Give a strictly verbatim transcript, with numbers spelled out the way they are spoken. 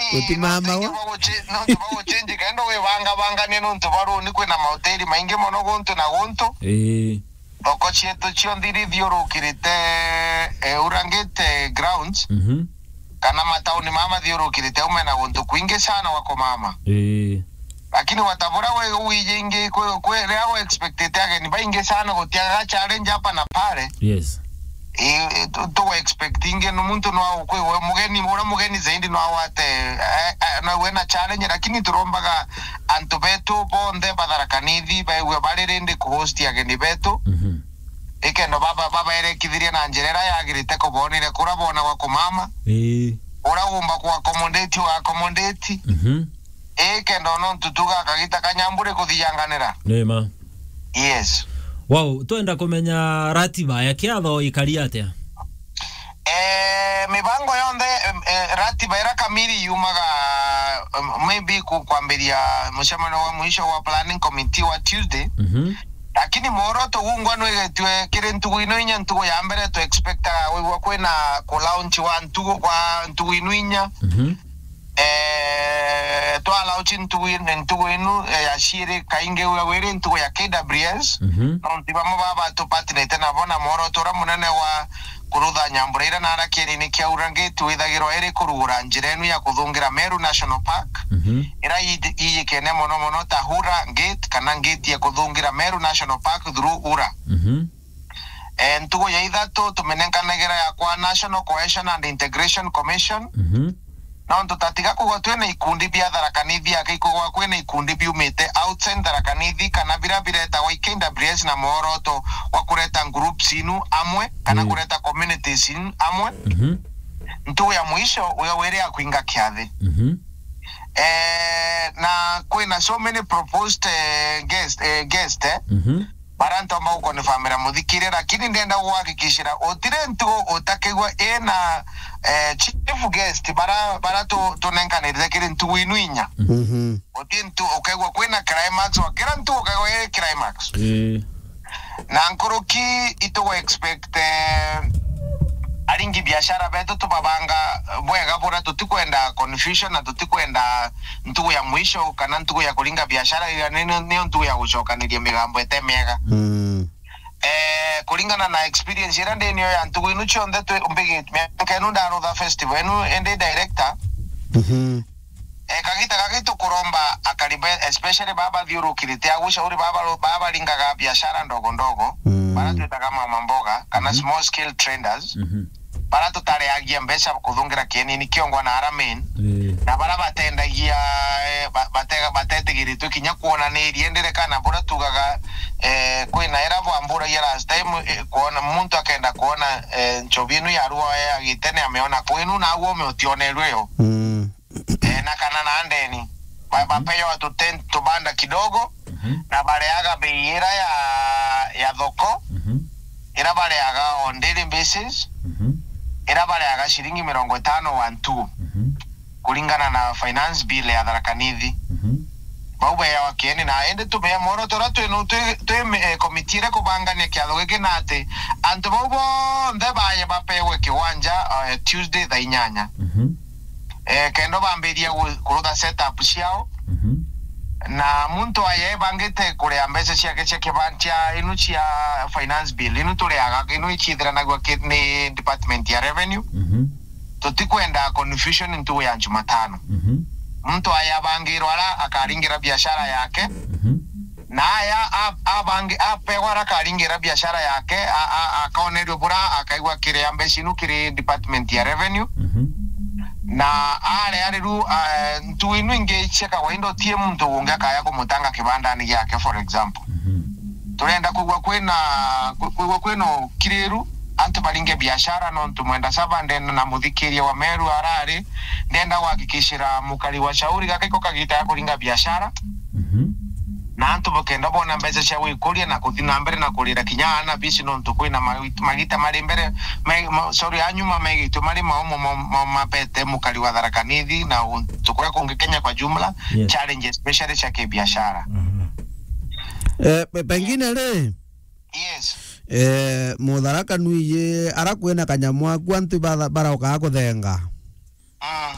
uti mama wa no tubago change kendo we banga banga neno ntubaro ni kwena mahoteli maingi mono gonto na gonto eh oko chieto chiondiri dioro kirite e urangete grounds mhm kana matauni mama dioro kirite umena gonto kuinge sana wako mama eh lakini watabora we uijenge kwe kwe leo expected yake ni bainge sana gotia challenge hapa na pale yes e to expecting no muntu no kwe mugeni mura mugeni zaidi no awate na wena challenge lakini turombaga antobeto bonde badarakanidi bawe balirende ku host yake ni beto mhm eke no baba baba ere kidiria na njerera yagirite ko bonire kura bona wako mama eh ura umba ku accommodate wa accommodate mhm eke ndo no tutuga kagita kanyambure kuthiyanganira nema yes wow twenda kumenya ratiba ya kiatho ikaria atia eh mibango yonde eh, ratiba era kamili yumaga um, maybe ku kwambiria mushamano wa mwisho wa planning committee wa Tuesday mhm lakini moro to ungwa no egetwe kire ntugu ino inya ntugu ya mbere to expect we kwena ku launch wa ntugu kwa ntugu ino inya mhm eh to launch ntugu ino ntugu ino ya shire kainge we were ntugu ya K W S mhm no ntibamo baba to partner tena bona moro to ra munene wa kurutha nyambureira na arakiri ni kia urangeti withagirwa eri kurugura njirenu ya kuthungira Meru National Park mhm ira iyi kene mono mono tahura gate kana gate ya kuthungira Meru National Park through ura mhm en tugo ya idhato tumenenkanegera ya kwa National Cohesion and Integration Commission mhm no tutatiga kugotwe na ikundi bia tharakanithi ya kiko kwena ikundi biumite outside tharakanithi kana bira bireta wa K W S na moroto wa kureta groups inu amwe kana kureta communities inu amwe mhm ntu ya mwisho uyo were ya kuinga kiathi mhm eh na kwena so many proposed uh, guest uh, guest eh mhm baranto ambao kwa nifamira muthikire lakini ndenda guhakikishira otire ntu otakegwa ena eh chief guest bara bara to tonenkanire kire ntu inu inya mhm otintu okegwa kwena climax wakira ntu okegwa ere climax eh na nkoroki ito expect eh, aringi biashara beto tubabanga bwega bora tutikwenda confusion na tutikwenda ntugu ya mwisho kana ntugu ya kulinga biashara ya nene neo ntugu ya gucoka ni migambo etemega mm eh kulingana na experience ira ndenio ya ntugu inu chonde tu umbege kenu ndaro da festival enu ende director mhm eh kagita kagito kuromba akaribe especially baba dhiuru kilitea ushauri baba baba linga biashara ndogo ndogo para tuta kama mamboga kana small scale traders mhm para tutare agia mbesa kuthungira kieni ni kiongwa na aramen eh na bara batendagia batega batetegiri tukinya kuona ni riendere kana bora tugaga eh kwina era bwambura ya last time kuona muntu akaenda kuona nchobinu ya ruwa ya gitene ameona kwenu na uo umeotionelweyo mm eh na kana na andeni baba peyo watu tent tubanda kidogo na bareaga beira ya ya dhoko mhm ira bareaga on daily basis mhm ira bareaga shilingi mirongo tano one two mhm kulingana na finance bill ya Tharaka-Nithi mhm bauba ya wakieni na ende tume moro tora tu no tu tu committee re kubanga ne kya loge nate anto bobo ndeba ya bapewe kiwanja uh, Tuesday the inyanya mhm eh kendo bamberia kuruda setup ciao mhm na muntu aye bangete kure ambese cia ke cheke bantia inu cia finance bill inu tule aga inu ichidra na gwa ni department ya revenue mhm tutikwenda confusion into ya Jumatano mhm mtu aya bangirwa ala akaringira biashara yake mhm na aya abangi apegwa akaringira biashara yake akaonerio bura akaigwa kire ambese inu kire department ya revenue mhm na ale ale ru ntu inu inge cheka waindo tie muntu unga kaya kumutanga kibanda ni yake for example mhm tulenda kugwa kwena kugwa kweno kireru antu balinge biashara no ntumwenda saba ndenda na muthikiria wa Meru arari ndenda kuhakikishira mukali wa shauri gakiko kagita ya kulinga biashara mhm na antu bokenda bona mbeza cia wikuria na kuthina mbere na kulira kinyana bisi no ntu kwina magita mari mbere sorry anyuma megito mari maomo mapete mukali wa Tharaka-Nithi na tukura kunge Kenya kwa jumla yes. Challenge especially cha biashara eh pengine le yes eh Mutharaka nuiye arakwena kanyamwa kwantu bara bara ukakuthenga mm